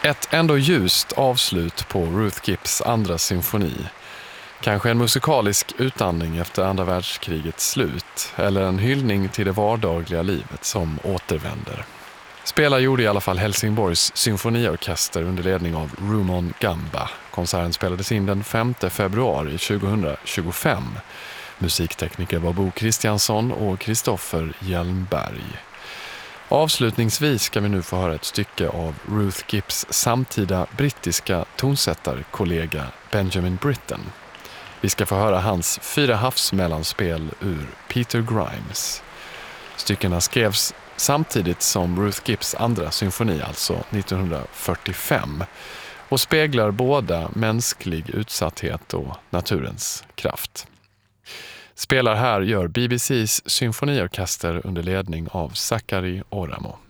Ett ändå ljust avslut på Ruth Gibbs andra symfoni. Kanske en musikalisk utandning efter andra världskrigets slut eller en hyllning till det vardagliga livet som återvänder. Spelare gjorde i alla fall Helsingborgs symfoniorkester under ledning av Rumon Gamba. Konserten spelades in den 5 februari 2025. Musiktekniker var Bo Kristiansson och Kristoffer Hjelmberg. Avslutningsvis ska vi nu få höra ett stycke av Ruth Gibbs samtida brittiska tonsättarkollega Benjamin Britten. Vi ska få höra hans 4 havsmellanspel ur Peter Grimes. Styckena skrevs samtidigt som Ruth Gibbs andra symfoni, alltså 1945, och speglar båda mänsklig utsatthet och naturens kraft. Spelar här gör BBCs symfoniorkester under ledning av Sakari Oramo.